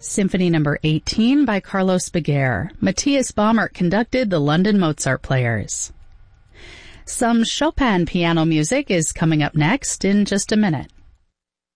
Symphony Number 18 by Carlos Beguer. Matthias Baumert conducted the London Mozart Players. Some Chopin piano music is coming up next in just a minute.